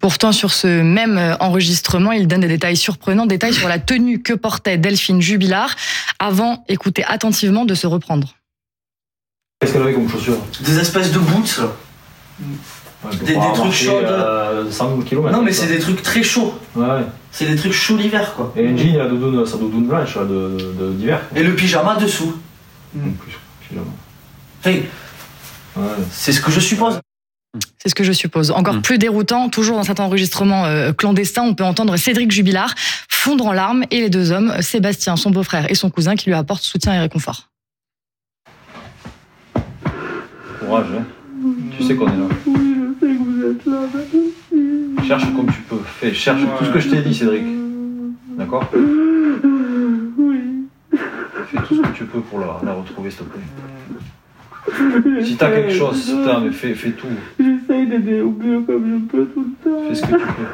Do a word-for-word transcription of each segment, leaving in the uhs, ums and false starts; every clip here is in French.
Pourtant, sur ce même enregistrement, il donne des détails surprenants, détails sur la tenue que portait Delphine Jubilard, avant, écoutez attentivement, de se reprendre. Qu'est-ce qu'elle avait comme chaussures? Des espèces de boots, là. Ouais, des, des trucs chauds. Euh, cent kilomètres. Non, mais c'est des trucs très chauds. Ouais. C'est des trucs chauds l'hiver, quoi. Et une jean, la doudoune, sa doudoune blanche là, de, de, d'hiver. Et le pyjama dessous. En plus, pyjama. Enfin, ouais. C'est ce que je suppose. C'est ce que je suppose. Encore mmh. plus déroutant, toujours dans cet enregistrement euh, clandestin, on peut entendre Cédric Jubilard fondre en larmes et les deux hommes, Sébastien, son beau-frère, et son cousin, qui lui apportent soutien et réconfort. Courage, hein. Tu sais qu'on est là. Oui, je sais que vous êtes là. Merci. Cherche comme tu peux. Fais, cherche ouais. tout ce que je t'ai dit, Cédric. D'accord? Oui. Fais tout ce que tu peux pour la, la retrouver, s'il te plaît. Si t'as quelque chose, si t'as, mais fais, fais tout. J'essaye d'aider au mieux comme je peux tout le temps. Fais ce que tu peux.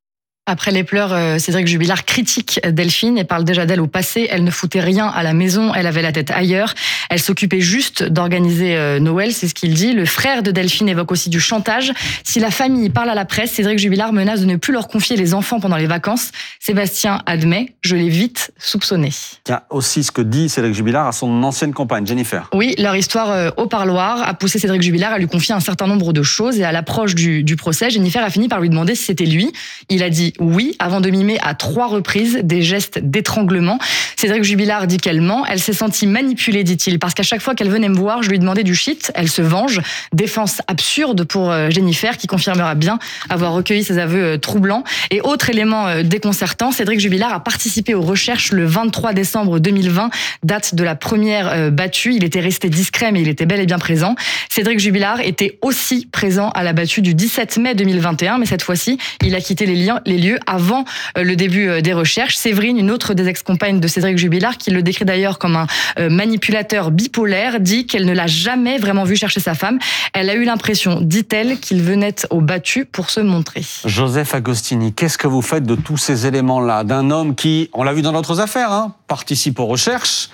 Après les pleurs, Cédric Jubilard critique Delphine et parle déjà d'elle au passé. Elle ne foutait rien à la maison, elle avait la tête ailleurs. Elle s'occupait juste d'organiser Noël, c'est ce qu'il dit. Le frère de Delphine évoque aussi du chantage. Si la famille parle à la presse, Cédric Jubilard menace de ne plus leur confier les enfants pendant les vacances. Sébastien admet, je l'ai vite soupçonné. Il y a aussi ce que dit Cédric Jubilard à son ancienne compagne, Jennifer. Oui, leur histoire au parloir a poussé Cédric Jubilard à lui confier un certain nombre de choses. Et à l'approche du, du procès, Jennifer a fini par lui demander si c'était lui. Il a dit oui, avant de mimer à trois reprises des gestes d'étranglement. Cédric Jubilard dit qu'elle ment. Elle s'est sentie manipulée, dit-il, parce qu'à chaque fois qu'elle venait me voir, je lui demandais du shit. Elle se venge. Défense absurde pour Jennifer, qui confirmera bien avoir recueilli ses aveux troublants. Et autre élément déconcertant, Cédric Jubilard a participé aux recherches le vingt-trois décembre deux mille vingt, date de la première battue. Il était resté discret, mais il était bel et bien présent. Cédric Jubilard était aussi présent à la battue du dix-sept mai deux mille vingt et un, mais cette fois-ci, il a quitté les lieux, les lieux avant avant le début des recherches. Séverine, une autre des ex-compagnes de Cédric Jubilard, qui le décrit d'ailleurs comme un manipulateur bipolaire, dit qu'elle ne l'a jamais vraiment vu chercher sa femme. Elle a eu l'impression, dit-elle, qu'il venait au battu pour se montrer. Joseph Agostini, qu'est-ce que vous faites de tous ces éléments-là, d'un homme qui, on l'a vu dans d'autres affaires, hein, participe aux recherches,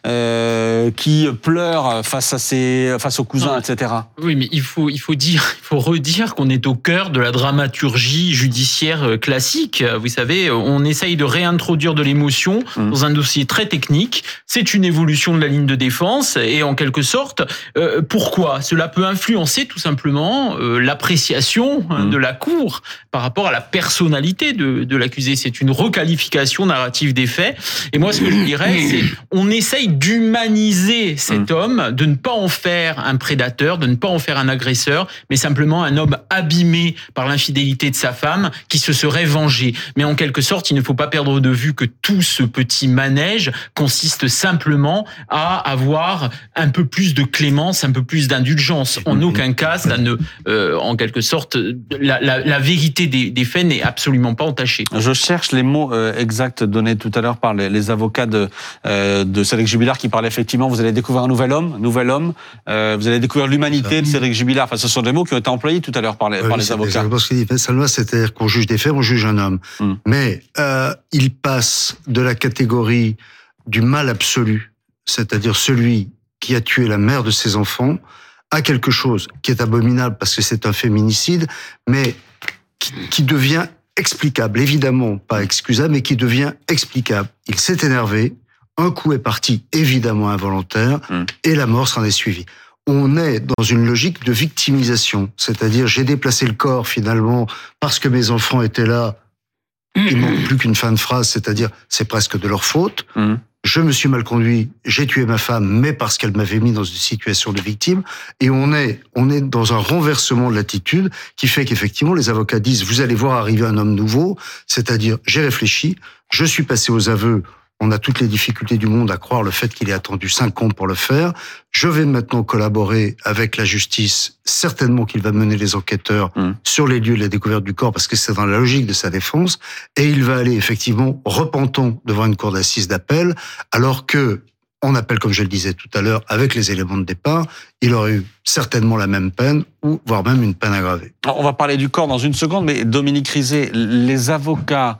Euh, qui pleure face à ses, face aux cousins, non, et cetera. Oui, mais il faut, il faut dire, il faut redire qu'on est au cœur de la dramaturgie judiciaire classique. Vous savez, on essaye de réintroduire de l'émotion mmh. dans un dossier très technique. C'est une évolution de la ligne de défense et en quelque sorte, euh, pourquoi? Cela peut influencer tout simplement euh, l'appréciation mmh. de la cour par rapport à la personnalité de, de l'accusé. C'est une requalification narrative des faits. Et moi, ce que je dirais, c'est on essaye d'humaniser cet mmh. homme, de ne pas en faire un prédateur, de ne pas en faire un agresseur, mais simplement un homme abîmé par l'infidélité de sa femme qui se serait vengé. Mais en quelque sorte, il ne faut pas perdre de vue que tout ce petit manège consiste simplement à avoir un peu plus de clémence, un peu plus d'indulgence. En aucun cas, ça ne, euh, en quelque sorte, la, la, la vérité des, des faits n'est absolument pas entachée. Je cherche les mots euh, exacts donnés tout à l'heure par les, les avocats de, euh, de Cédric Jubilard qui parlait effectivement, vous allez découvrir un nouvel homme, nouvel homme, euh, vous allez découvrir l'humanité de Cédric Jubilard. Enfin, ce sont des mots qui ont été employés tout à l'heure par les, oui, par les avocats. C'est ce qu'il dit. Salma, c'est-à-dire qu'on juge des faits, on juge un homme. Hum. Mais euh, il passe de la catégorie du mal absolu, c'est-à-dire celui qui a tué la mère de ses enfants, à quelque chose qui est abominable parce que c'est un féminicide, mais qui, qui devient explicable, évidemment pas excusable, mais qui devient explicable. Il s'est énervé. Un coup est parti, évidemment involontaire, mmh. et la mort s'en est suivie. On est dans une logique de victimisation, c'est-à-dire j'ai déplacé le corps finalement parce que mes enfants étaient là, mmh. il manque plus qu'une fin de phrase, c'est-à-dire c'est presque de leur faute, mmh. je me suis mal conduit, j'ai tué ma femme, mais parce qu'elle m'avait mis dans une situation de victime, et on est, on est dans un renversement de l'attitude qui fait qu'effectivement les avocats disent vous allez voir arriver un homme nouveau, c'est-à-dire j'ai réfléchi, je suis passé aux aveux. On a toutes les difficultés du monde à croire le fait qu'il ait attendu cinq ans pour le faire. Je vais maintenant collaborer avec la justice. Certainement qu'il va mener les enquêteurs mmh. sur les lieux de la découverte du corps parce que c'est dans la logique de sa défense. Et il va aller effectivement repentant devant une cour d'assises d'appel alors que, en appel, comme je le disais tout à l'heure, avec les éléments de départ, il aurait eu certainement la même peine ou voire même une peine aggravée. Alors, on va parler du corps dans une seconde, mais Dominique Rizet, les avocats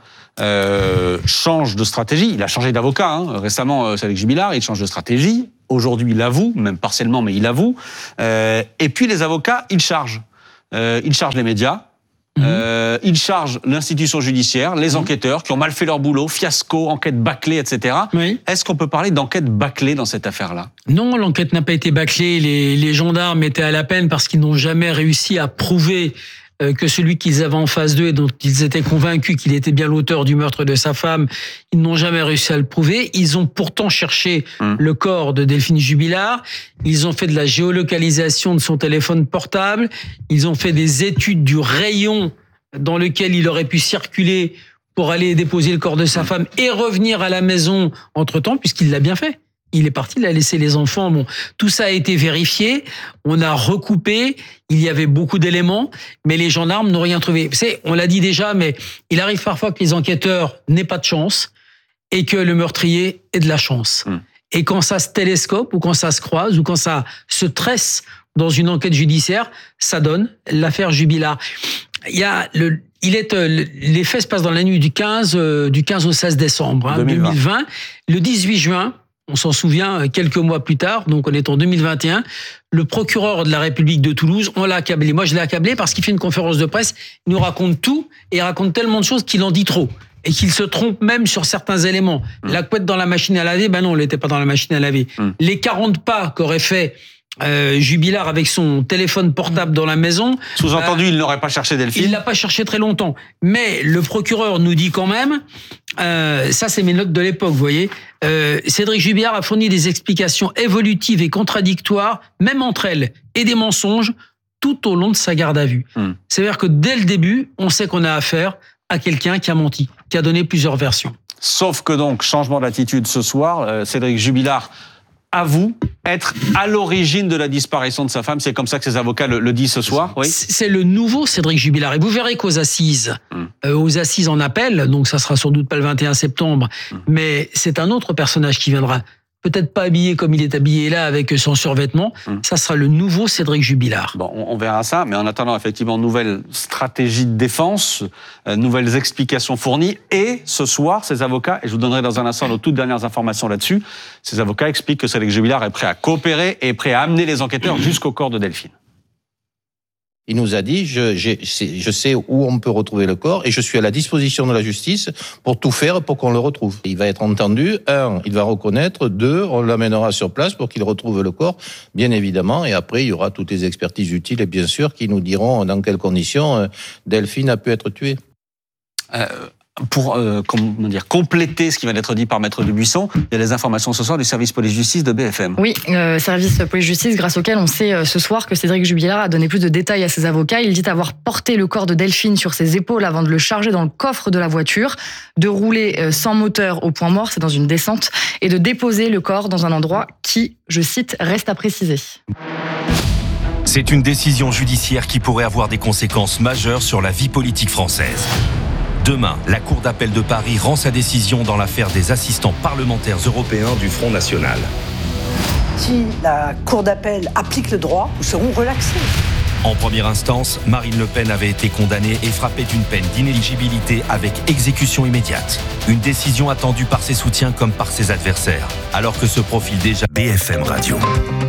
Euh, change de stratégie. Il a changé d'avocat hein. récemment, euh, Cédric Jubilard, il change de stratégie. Aujourd'hui, il avoue, même partiellement, mais il avoue. Euh, et puis les avocats, ils chargent. Euh, ils chargent les médias. Mmh. Euh, il charge l'institution judiciaire, les mmh. enquêteurs qui ont mal fait leur boulot, fiasco, enquête bâclée, et cetera. Oui. Est-ce qu'on peut parler d'enquête bâclée dans cette affaire-là ? Non, l'enquête n'a pas été bâclée. Les, les gendarmes étaient à la peine parce qu'ils n'ont jamais réussi à prouver euh, que celui qu'ils avaient en face d'eux et dont ils étaient convaincus qu'il était bien l'auteur du meurtre de sa femme, ils n'ont jamais réussi à le prouver. Ils ont pourtant cherché mmh. le corps de Delphine Jubilard. Ils ont fait de la géolocalisation de son téléphone portable. Ils ont fait des études du rayon dans lequel il aurait pu circuler pour aller déposer le corps de sa femme et revenir à la maison entre-temps, puisqu'il l'a bien fait. Il est parti, il a laissé les enfants. Bon, tout ça a été vérifié. On a recoupé. Il y avait beaucoup d'éléments, mais les gendarmes n'ont rien trouvé. C'est, on l'a dit déjà, mais il arrive parfois que les enquêteurs n'aient pas de chance et que le meurtrier ait de la chance. Mmh. Et quand ça se télescope ou quand ça se croise ou quand ça se tresse dans une enquête judiciaire, ça donne l'affaire Jubilard. Il y a le, il est, les faits se passent dans la nuit du quinze, du quinze au seize décembre hein, deux mille vingt. deux mille vingt. Le dix-huit juin, on s'en souvient, quelques mois plus tard, donc on est en deux mille vingt et un, le procureur de la République de Toulouse, on l'a accablé. Moi, je l'ai accablé parce qu'il fait une conférence de presse, il nous raconte tout et il raconte tellement de choses qu'il en dit trop. Et qu'il se trompe même sur certains éléments. Mmh. La couette dans la machine à laver, ben non, elle n'était pas dans la machine à laver. Mmh. Les quarante pas qu'aurait fait euh, Jubilard avec son téléphone portable dans la maison... Sous-entendu, euh, il n'aurait pas cherché Delphine. Il l'a pas cherché très longtemps. Mais le procureur nous dit quand même, euh, ça c'est mes notes de l'époque, vous voyez, euh, Cédric Jubilard a fourni des explications évolutives et contradictoires, même entre elles, et des mensonges, tout au long de sa garde à vue. Mmh. C'est-à-dire que dès le début, on sait qu'on a affaire à quelqu'un qui a menti, qui a donné plusieurs versions. Sauf que donc, changement d'attitude ce soir, euh, Cédric Jubilard avoue être à l'origine de la disparition de sa femme. C'est comme ça que ses avocats le, le disent ce soir. Oui. C'est le nouveau Cédric Jubilard. Et vous verrez qu'aux assises, hum. euh, aux assises en appel, donc ça sera sans doute pas le vingt et un septembre, hum. mais c'est un autre personnage qui viendra. Peut-être pas habillé comme il est habillé là, avec son survêtement. Hum. Ça sera le nouveau Cédric Jubilard. Bon, on verra ça, mais en attendant, effectivement, nouvelle stratégie de défense, euh, nouvelles explications fournies. Et ce soir, ces avocats, et je vous donnerai dans un instant nos toutes dernières informations là-dessus, ces avocats expliquent que Cédric Jubilard est prêt à coopérer et prêt à amener les enquêteurs jusqu'au corps de Delphine. Il nous a dit, je, je sais où on peut retrouver le corps et je suis à la disposition de la justice pour tout faire pour qu'on le retrouve. Il va être entendu, un, il va reconnaître, deux, on l'amènera sur place pour qu'il retrouve le corps, bien évidemment, et après il y aura toutes les expertises utiles et bien sûr qui nous diront dans quelles conditions Delphine a pu être tuée. Euh... Pour euh, comment dire, compléter ce qui vient d'être dit par Maître Dubuisson, il y a des informations ce soir du service police-justice de B F M. Oui, euh, service police-justice grâce auquel on sait euh, ce soir que Cédric Jubilard a donné plus de détails à ses avocats. Il dit avoir porté le corps de Delphine sur ses épaules avant de le charger dans le coffre de la voiture, de rouler euh, sans moteur au point mort, c'est dans une descente, et de déposer le corps dans un endroit qui, je cite, reste à préciser. C'est une décision judiciaire qui pourrait avoir des conséquences majeures sur la vie politique française. Demain, la Cour d'appel de Paris rend sa décision dans l'affaire des assistants parlementaires européens du Front National. Si la Cour d'appel applique le droit, nous serons relaxés. En première instance, Marine Le Pen avait été condamnée et frappée d'une peine d'inéligibilité avec exécution immédiate. Une décision attendue par ses soutiens comme par ses adversaires, alors que se profile déjà B F M Radio.